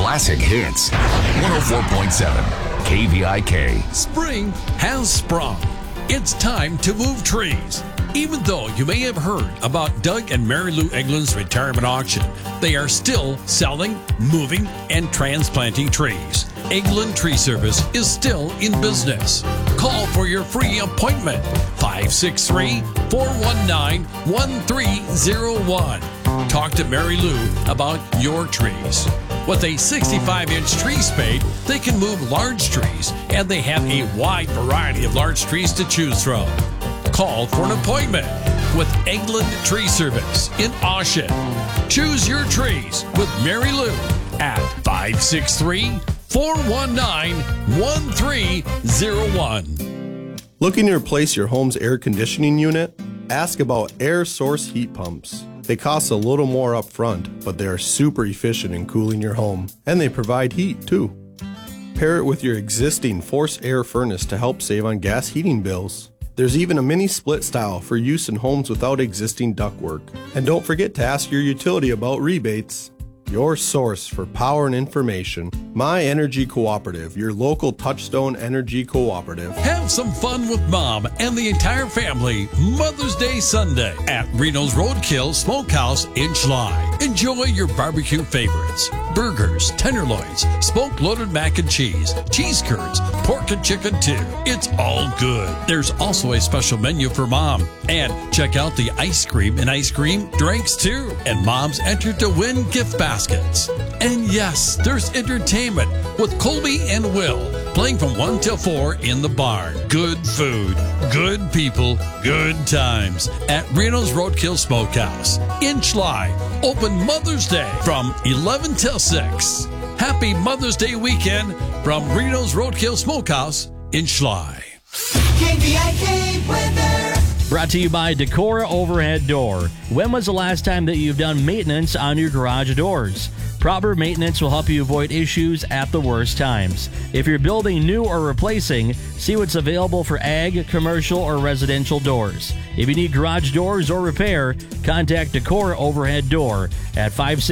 classic hits. 104.7 KVIK. Spring has sprung. It's time to move trees. Even though you may have heard about Doug and Mary Lou Eglin's retirement auction, they are still selling, moving, and transplanting trees. Eglin Tree Service is still in business. Call for your free appointment. 563-419-1301. Talk to Mary Lou about your trees. With a 65-inch tree spade, they can move large trees, and they have a wide variety of large trees to choose from. Call for an appointment with Eglin Tree Service in Oshen. Choose your trees with Mary Lou at 563-419-1301. Looking to replace your home's air conditioning unit? Ask about air source heat pumps. They cost a little more up front, but they are super efficient in cooling your home, and they provide heat too. Pair it with your existing forced air furnace to help save on gas heating bills. There's even a mini split style for use in homes without existing ductwork. And don't forget to ask your utility about rebates. Your source for power and information, My Energy Cooperative, your local Touchstone Energy Cooperative. Have some fun with Mom and the entire family Mother's Day Sunday at Reno's Roadkill Smokehouse in Schley. Enjoy your barbecue favorites: burgers, tenderloins, smoked-loaded mac and cheese curds, pork and chicken too. It's all good. There's also a special menu for Mom. And check out the ice cream and ice cream drinks too. And Mom's entered to win gift baskets. And yes, there's entertainment with Colby and Will playing from 1 till 4 in the barn. Good food, good people, good times at Reno's Roadkill Smokehouse in Schley. Open Mother's Day from 11 till 6. Happy Mother's Day weekend from Reno's Roadkill Smokehouse in Schley. KVIK weather. Brought to you by Decora Overhead Door. When was the last time that you've done maintenance on your garage doors? Proper maintenance will help you avoid issues at the worst times. If you're building new or replacing, see what's available for ag, commercial, or residential doors. If you need garage doors or repair, contact Decora Overhead Door at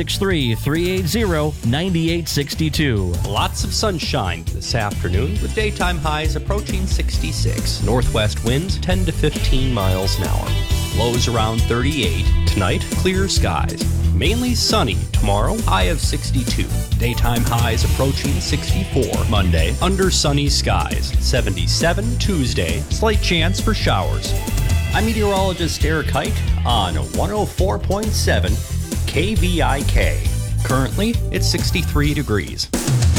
563-380-9862. Lots of sunshine this afternoon with daytime highs approaching 66. Northwest winds 10 to 15 miles an hour. Lows around 38. Tonight, clear skies. Mainly sunny tomorrow, high of 62. Daytime highs approaching 64. Monday, under sunny skies. 77 Tuesday, slight chance for showers. I'm meteorologist Eric Hite on 104.7 KVIK. Currently, it's 63 degrees.